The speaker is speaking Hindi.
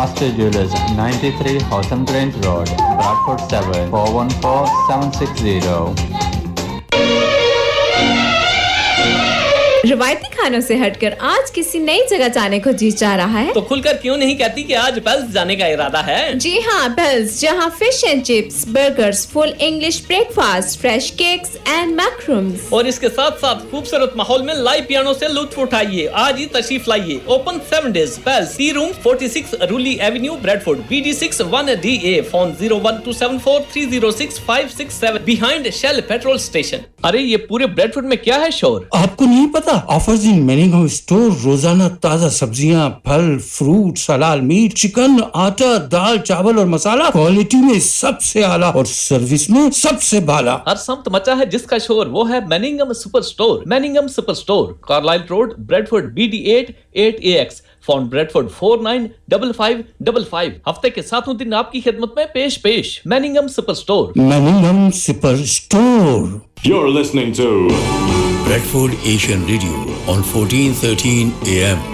Master Jewelers, 93 Hotham Grange Road, Bradford 7 414 760. रवायती खानों से हटकर आज किसी नई जगह जाने को जी चाह रहा है तो खुलकर क्यों नहीं कहती कि आज पेल्स जाने का इरादा है? जी हाँ, पेल्स, जहाँ fish and chips, burgers, full English breakfast, fresh cakes and मैक्रूम्स और इसके साथ साथ खूबसूरत माहौल में लाइव पियानो से लुत्फ उठाइए। आज ही तशरीफ लाइए। Open 7 days। Pails, T room 46 रूली Avenue, Bradford, BD6 1DA। Phone 01274306567 behind shell petrol station. अरे ये पूरे ब्रैडफोर्ड में क्या है शोर? आपको नहीं पता? ऑफर्स इन मैनिंघम स्टोर, रोजाना ताजा सब्जियां, फल, फ्रूट, हलाल मीट, चिकन, आटा, दाल, चावल और मसाला क्वालिटी में सबसे आला और सर्विस में सबसे बाला। हर समत मचा है जिसका शोर, वो है मैनिंघम super store. मैनिंघम super store, Carlisle road, Bradford, BD8 8AX। Phone Bradford 495555। हफ्ते के 7 दिन आपकी खिदमत में पेश। मैनिंघम super store. मैनिंघम super store. You're listening to Bradford Asian Radio on 1413 AM.